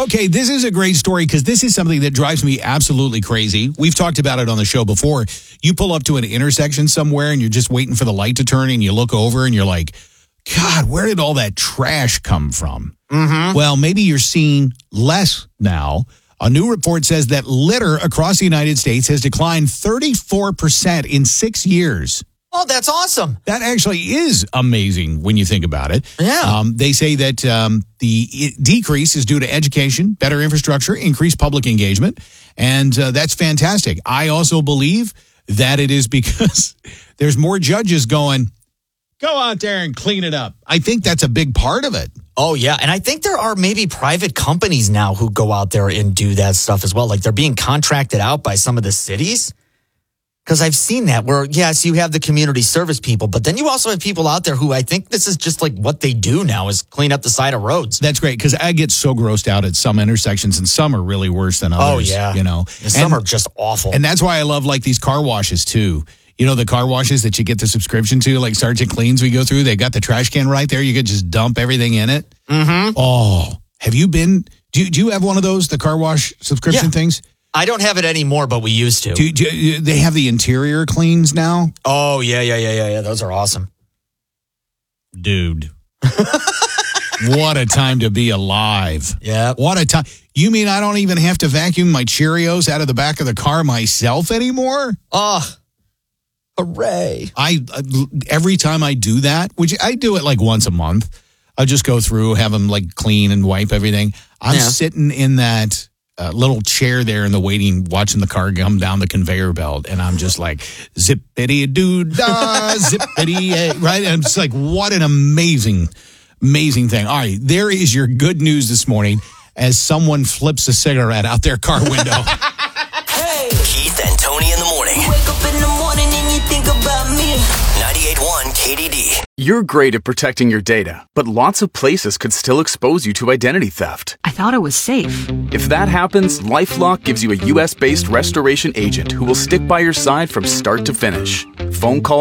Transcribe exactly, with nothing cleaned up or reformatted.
Okay, this is a great story because this is something that drives me absolutely crazy. We've talked about it on the show before. You pull up to an intersection somewhere and you're just waiting for the light to turn and you look over and you're like, God, where did all that trash come from? Mm-hmm. Well, maybe you're seeing less now. A new report says that litter across the United States has declined thirty-four percent in six years. Oh, that's awesome. That actually is amazing when you think about it. Yeah. Um, they say that um, the decrease is due to education, better infrastructure, increased public engagement, and uh, that's fantastic. I also believe that it is because there's more judges going, go out there and clean it up. I think that's a big part of it. Oh, yeah. And I think there are maybe private companies now who go out there and do that stuff as well. Like they're being contracted out by some of the cities. Because I've seen that where, yes, you have the community service people, but then you also have people out there who I think this is just like what they do now is clean up the side of roads. That's great because I get so grossed out at some intersections and some are really worse than others. Oh, yeah. You know, and some and, are just awful. And that's why I love like these car washes too. You know, the car washes that you get the subscription to, like Sergeant Cleans we go through, they got the trash can right there. You could just dump everything in it. Mm-hmm. Oh, have you been, do, do you have one of those, the car wash subscription yeah. things? I don't have it anymore, but we used to. Do, do they have the interior cleans now? Oh, yeah, yeah, yeah, yeah, yeah. Those are awesome. Dude. What a time to be alive. Yeah. What a time. You mean I don't even have to vacuum my Cheerios out of the back of the car myself anymore? Oh, hooray. I every time I do that, which I do it like once a month, I just go through, have them like clean and wipe everything. I'm yeah. sitting in that uh, little chair there in the waiting, watching the car come down the conveyor belt, and I'm just like, zippity-doo-dah, zippity, right? And I'm just like, what an amazing, amazing thing. All right, there is your good news this morning as someone flips a cigarette out their car window. Hey. Keith and Tony in the morning. Wake up in the morning and you think about me. ninety-eight point one K D D. You're great at protecting your data, but lots of places could still expose you to identity theft. I thought it was safe. If that happens, LifeLock gives you a U S-based restoration agent who will stick by your side from start to finish. Phone call